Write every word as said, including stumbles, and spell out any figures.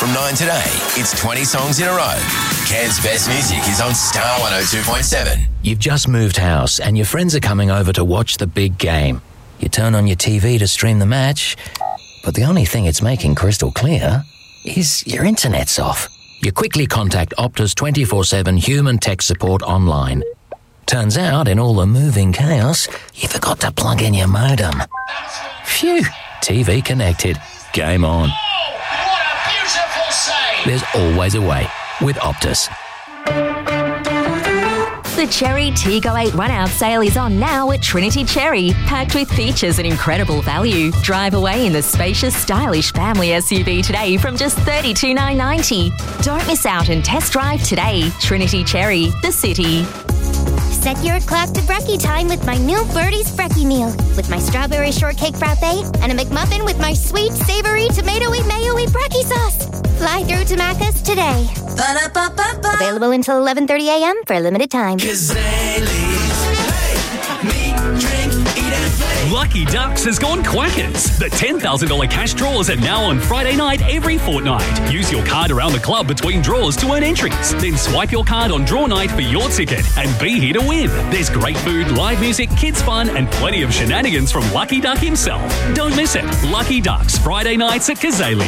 from nine today. It's twenty songs in a row. Cairns' best music is on Star one oh two point seven. You've just moved house and your friends are coming over to watch the big game. You turn on your T V to stream the match, but the only thing it's making crystal clear is your internet's off. You quickly contact Optus twenty-four seven human tech support online. Turns out, in all the moving chaos, you forgot to plug in your modem. Phew, T V connected. Game on. Oh, what a beautiful save! There's always a way with Optus. The Cherry Tego eight run-out sale is on now at Trinity Cherry, packed with features and incredible value. Drive away in the spacious, stylish family S U V today from just thirty-two thousand nine hundred ninety dollars. Don't miss out and test drive today. Trinity Cherry, the city. Set your clock to brekkie time with my new Birdie's Brekkie meal. With my strawberry shortcake frappe and a McMuffin with my sweet, savoury, tomatoey, mayo-y brekkie sauce. Fly through to Macca's today. Ba-da-ba-ba-ba. Available until eleven thirty a.m. for a limited time. Lucky Ducks has gone quackers. The ten thousand dollars cash draws are now on Friday night every fortnight. Use your card around the club between draws to earn entries. Then swipe your card on draw night for your ticket and be here to win. There's great food, live music, kids fun and plenty of shenanigans from Lucky Duck himself. Don't miss it. Lucky Ducks, Friday nights at Kazali.